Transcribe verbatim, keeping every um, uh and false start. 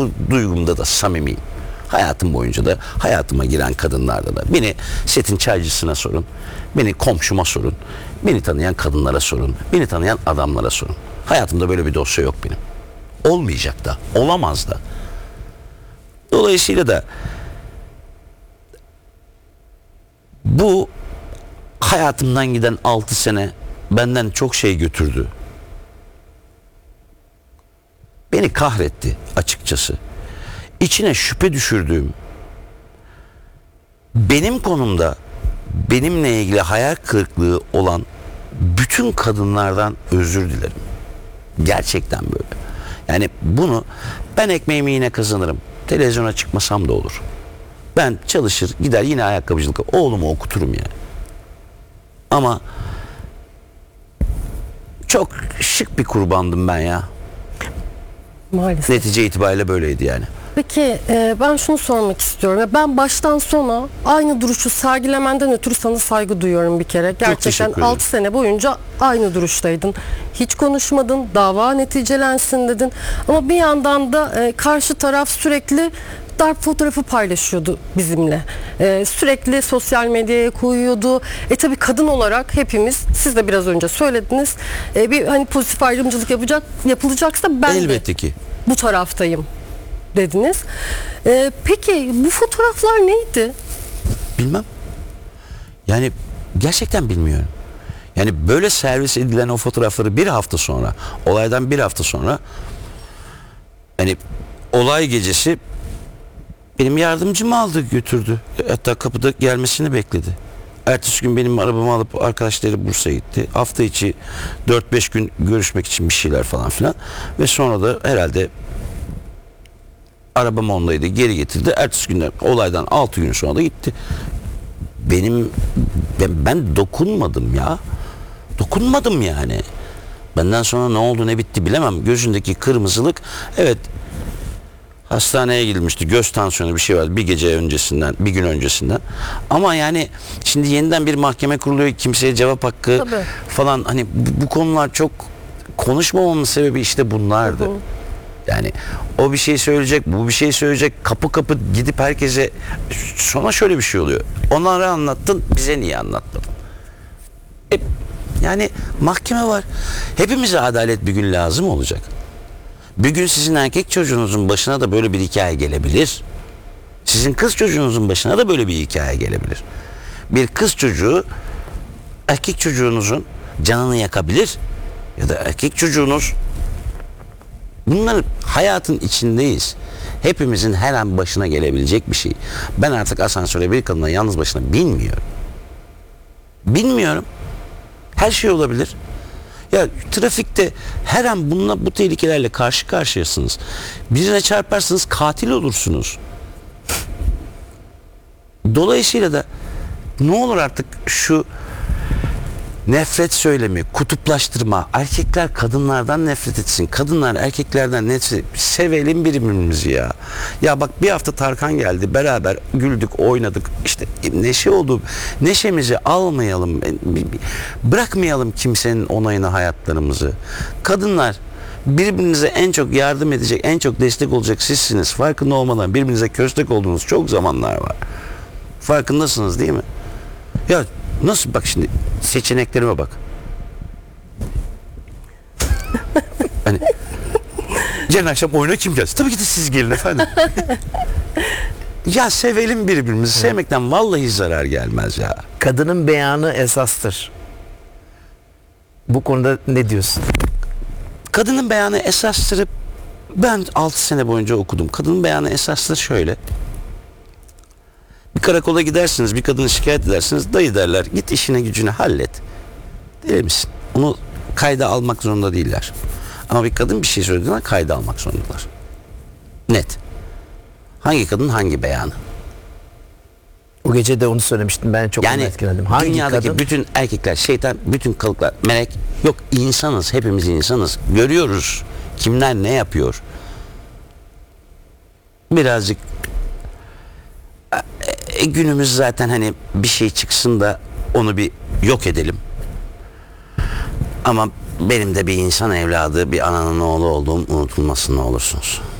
bu duygumda da samimiyim. Hayatım boyunca da hayatıma giren kadınlarda da. Beni setin çaycısına sorun. Beni komşuma sorun. Beni tanıyan kadınlara sorun. Beni tanıyan adamlara sorun. Hayatımda böyle bir dosya yok benim. Olmayacak da. Olamaz da. Dolayısıyla da bu hayatımdan giden altı sene benden çok şey götürdü. Beni kahretti açıkçası. İçine şüphe düşürdüğüm, benim konumda benimle ilgili hayal kırıklığı olan bütün kadınlardan özür dilerim. Gerçekten böyle. Yani bunu ben ekmeğimi yine kazanırım. Televizyona çıkmasam da olur. Ben çalışır gider yine ayakkabıcılık oğlumu okuturum yani. Ama çok şık bir kurbandım ben ya. Maalesef. Netice itibariyle böyleydi yani. Peki e, ben şunu sormak istiyorum. Ben baştan sona aynı duruşu sergilemenden ötürü sana saygı duyuyorum bir kere. Gerçekten altı sene boyunca aynı duruştaydın. Hiç konuşmadın, dava neticelensin dedin. Ama bir yandan da e, karşı taraf sürekli darp fotoğrafı paylaşıyordu bizimle. Ee, sürekli sosyal medyaya koyuyordu. E tabii kadın olarak hepimiz, siz de biraz önce söylediniz. E, bir hani pozitif ayrımcılık yapacak yapılacaksa ben elbette de ki bu taraftayım dediniz. E, peki bu fotoğraflar neydi? Bilmem. Yani gerçekten bilmiyorum. Yani böyle servis edilen o fotoğrafları bir hafta sonra, olaydan bir hafta sonra, hani olay gecesi benim yardımcım aldı götürdü. Hatta kapıda gelmesini bekledi. Ertesi gün benim arabamı alıp arkadaşları Bursa'ya gitti. Hafta içi dört beş gün görüşmek için bir şeyler falan filan. Ve sonra da herhalde arabam ondaydı, geri getirdi. Ertesi günler olaydan altı gün sonra da gitti. Benim ben, ben dokunmadım ya. Dokunmadım yani. Benden sonra ne oldu ne bitti bilemem. Gözündeki kırmızılık, evet, hastaneye gidilmişti. Göz tansiyonu bir şey vardı bir gece öncesinden, bir gün öncesinden. Ama yani şimdi yeniden bir mahkeme kuruluyor. Kimseye cevap hakkı Tabii. falan, hani bu, bu konular çok konuşmamamın sebebi işte bunlardı. Hı hı. Yani o bir şey söyleyecek, bu bir şey söyleyecek, kapı kapı gidip herkese, sonra şöyle bir şey oluyor. Onlara anlattın, bize niye anlatmadın? E, yani mahkeme var. Hepimize adalet bir gün lazım olacak. Bir gün sizin erkek çocuğunuzun başına da böyle bir hikaye gelebilir. Sizin kız çocuğunuzun başına da böyle bir hikaye gelebilir. Bir kız çocuğu erkek çocuğunuzun canını yakabilir. Ya da erkek çocuğunuz, bunların hayatın içindeyiz. Hepimizin her an başına gelebilecek bir şey. Ben artık asansöre bir kadına yalnız başına binmiyorum. Bilmiyorum. Her şey olabilir. Ya trafikte her an bununla, bu tehlikelerle karşı karşıyasınız. Birine çarparsınız, katil olursunuz. Dolayısıyla da ne olur artık şu nefret söylemi, kutuplaştırma, erkekler kadınlardan nefret etsin, kadınlar erkeklerden nefret etsin. Sevelim birbirimizi ya. Ya bak, bir hafta Tarkan geldi, beraber güldük, oynadık, işte neşe oldu. Neşemizi almayalım, bırakmayalım kimsenin onayına hayatlarımızı. Kadınlar, birbirinize en çok yardım edecek, en çok destek olacak sizsiniz. Farkında olmadan birbirinize köstek olduğunuz çok zamanlar var. Farkındasınız değil mi? Ya nasıl, bak şimdi seçeneklerime bak. Hani yarın akşam oyuna kim gelsin? Tabii ki de siz gelin efendim. Ya sevelim birbirimizi. Evet. Sevmekten vallahi zarar gelmez ya. Kadının beyanı esastır. Bu konuda ne diyorsun? Kadının beyanı esastır. Ben altı sene boyunca okudum. Kadının beyanı esastır şöyle. Bir karakola gidersiniz, bir kadını şikayet edersiniz, dayı derler, git işine gücüne hallet. Değil misin? Onu kayda almak zorunda değiller. Ama bir kadın bir şey söylediğinde kayda almak zorundalar. Net. Hangi kadın hangi beyanı? O gece de onu söylemiştim, ben çok yani etkilendim. Hangi dünyadaki kadın? bütün erkekler şeytan, bütün kalıplar melek. Yok, insanız, hepimiz insanız. Görüyoruz kimler ne yapıyor. Birazcık e, günümüz zaten hani bir şey çıksın da onu bir yok edelim. Ama benim de bir insan evladı, bir ananın oğlu olduğum unutulmasın ne olursunuz.